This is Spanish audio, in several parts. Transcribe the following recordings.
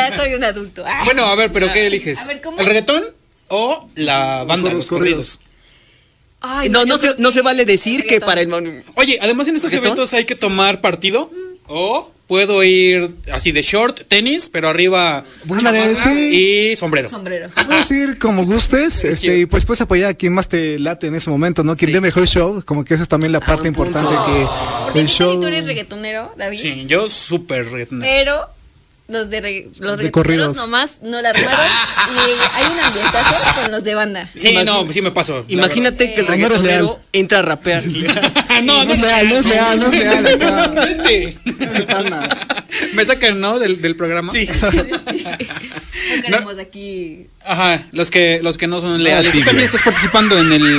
ya soy un adulto. Bueno, a ver, ¿pero qué eliges? A ver, ¿cómo? ¿El reggaetón o la banda, los corridos? Ay, No se vale decir que para el... Oye, además en estos ¿Reggaetón? eventos hay que tomar partido. O puedo ir así de short, tenis, pero arriba Ándale, sí. y sombrero. Puedes ir como gustes, y pues puedes apoyar a quien más te late en ese momento, ¿no? Quien dé mejor show, como que esa es también la parte importante que Porque el show. tú eres reggaetonero, David. Sí, yo súper reggaetonero. Pero los reggaetoneros corridos. nomás no la armaron y hay un ambientazo con los de banda. Sí, no, sí me paso. Imagínate que el No eres leal. reggaetonero entra a rapear. No No es leal acá. Vete. Pana. Me sacan, ¿no? Del programa. Sí. No queremos aquí. Ajá, los que no son leales. ¿Tú tibio. también estás participando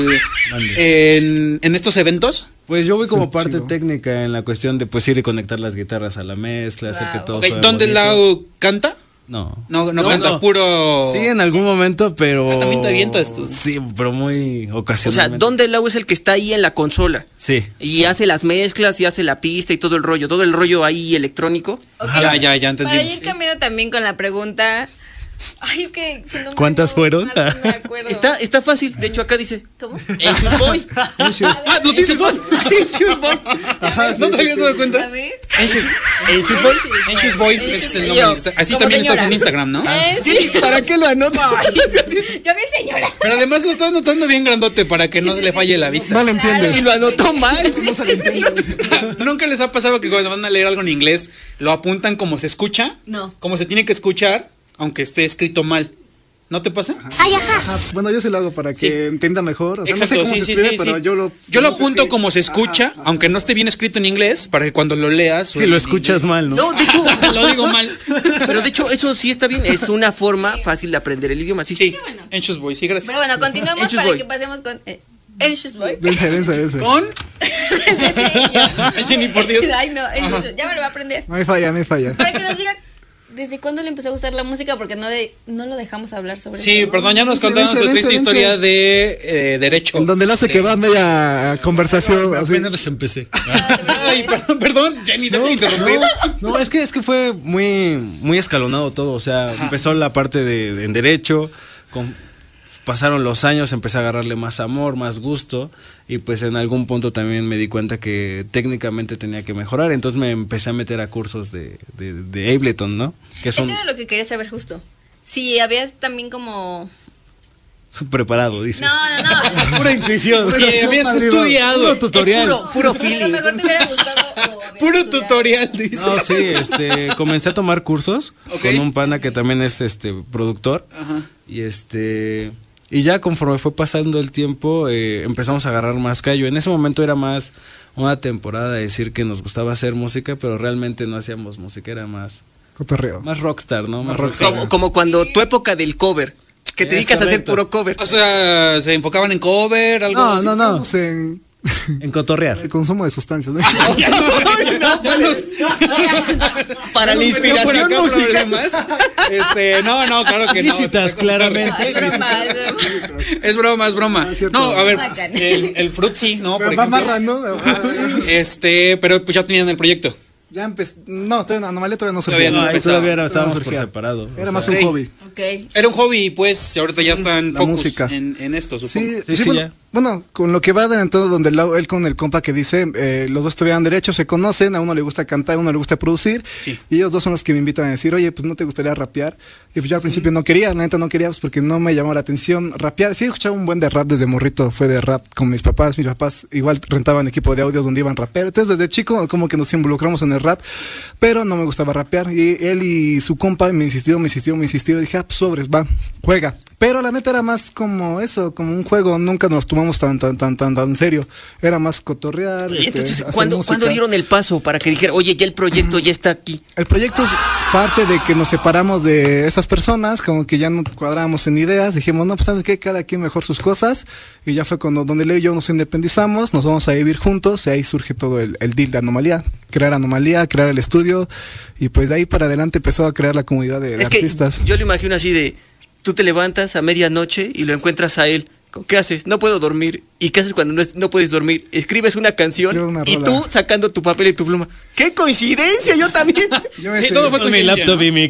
en estos eventos? Pues yo voy como Sí, parte chido. técnica en la cuestión de pues ir y conectar las guitarras a la mezcla, hacer que todo Ok, suene ¿dónde bonito. Lau canta? No. No canta, puro. Sí, en algún momento, pero... Ah, también te avientas tú. Sí, pero muy O sea, ocasionalmente. ¿dónde el Lau es el que está ahí en la consola? Sí. Y hace las mezclas y hace la pista y todo el rollo ahí electrónico. Ok. Ya entendí. Para ir Sí. cambiando también con la pregunta. Ay, es que si no me ¿Cuántas acuerdo, fueron? no me acuerdo. Está fácil, de hecho acá dice ¿Cómo? Anxious Boy. Ah, ¿lo tienes tú? Anxious Boy. Ajá, ¿No te habías dado A cuenta? ver. Anxious Boy. Anxious Boy es el nombre. Así Como también estás señora. en Instagram, ¿no? Sí. ¿Para qué lo anoto? Yo bien señora. Pero además lo estás anotando bien grandote para que no le falle la vista. No le entiende. Y lo anotó mal. No se le entiende. ¿Nunca les ha pasado que cuando van a leer algo en inglés lo apuntan como se escucha? No. Como se tiene que escuchar, aunque esté escrito mal. ¿No te pasa? Ajá, bueno, yo sí lo hago para que entienda mejor. O sea, Exacto, no sé cómo se escribe, pero yo lo apunto sí. como se escucha, aunque no esté bien escrito en inglés, para que cuando lo leas Si suene lo en escuchas inglés. mal, ¿no? No, de hecho, Lo digo mal. pero de hecho eso sí está bien, es una forma fácil de aprender el idioma, sí. Sí, Anxious Boy, sí, gracias. Pero bueno, continuemos Anxious para Boy. que pasemos con Anxious Boy. Dense. Con Sí, Jenny, por Dios. Ay, no, Anxious Boy. Ya me lo voy a aprender. No hay falla. Para que nos diga desde cuándo le empezó a gustar la música, porque no lo dejamos hablar sobre Sí, eso. perdón, ya nos Vence, contaron su vence, triste vence. historia de derecho. En donde le hace que va media conversación. Así. Apenas empecé. Ay, perdón, Jenny, deja de interrumpir. No, es que fue muy escalonado todo. O sea, empezó la parte en derecho, pasaron los años, empecé a agarrarle más amor, más gusto, y pues en algún punto también me di cuenta que técnicamente tenía que mejorar, entonces me empecé a meter a cursos de Ableton, ¿no? Que son Eso era lo que quería saber justo. Si habías también como... preparado, dice. No. Pura intuición. Sí, habías estudiado. Puro tutorial. Puro A lo feeling. mejor te hubiera gustado. o habías Puro estudiado. tutorial, dice. No, sí, comencé a tomar cursos Ok. con un pana que también es productor. Ajá. Y ya conforme fue pasando el tiempo, empezamos a agarrar más callo. En ese momento era más una temporada de decir que nos gustaba hacer música, pero realmente no hacíamos música, era más Cotorreo. rockstar, ¿no? Más rockstar. Como cuando tu época del cover, que te Es dedicas a hacer correcto. puro cover. O sea, ¿se enfocaban en cover? Algo así? No. Estamos en En cotorrear. el consumo de sustancias. ¿no? Para la inspiración No, musical. problemas. No, claro que no. Visitas, claramente. Ay, broma, Es broma, es broma. Ah, cierto. No, a ver, Sacan. el Fruitsy, ¿no? Por Pero va ejemplo. amarrando. Pero pues ya tenían el proyecto. Ya empecé. No, todavía no, Anomalía todavía no Todavía surgió. no. Ahí empezaba. todavía estábamos No, por surgía. separado. Era o más sea, un hobby. Ok. Era un hobby, pues, y ahorita ya están La focus música. en esto, supongo. Sí, bueno, ya. bueno, con lo que va adelantando, donde él con el compa que dice, los dos estudian derecho, se conocen, a uno le gusta cantar, a uno le gusta producir, Sí. y ellos dos son los que me invitan a decir, oye, pues no te gustaría rapear. Y pues yo al principio no quería, la neta no quería, pues porque no me llamó la atención rapear. Sí, escuchaba un buen de rap desde morrito, fue de rap con mis papás igual rentaban equipo de audios donde iban a rapear. Entonces desde chico como que nos involucramos en el rap, pero no me gustaba rapear. Y él y su compa me insistieron, y dije, pues sobres, va, juega. Pero la neta era más como eso, como un juego, nunca nos tomamos tan en serio. Era más cotorrear. Entonces, hacer ¿cuándo música. dieron el paso para que dijera, oye, ya el proyecto ya está aquí? El proyecto es parte de que nos separamos de estas personas, como que ya no cuadrábamos en ideas, dijimos, no, pues sabes qué, cada quien mejor sus cosas, y ya fue cuando donde Leo y yo nos independizamos, nos vamos a vivir juntos, y ahí surge todo el deal de Anomalía, crear el estudio, y pues de ahí para adelante empezó a crear la comunidad de Es que artistas. yo lo imagino así de, tú te levantas a medianoche y lo encuentras a él. ¿Qué haces? No puedo dormir. ¿Y qué haces cuando no puedes dormir? Escribes una canción Escribo una y rola. tú sacando tu papel y tu pluma. ¡Qué coincidencia! Yo también. Yo Sí, ese- todo fue Con mi coincidencia, laptop ¿no? y mi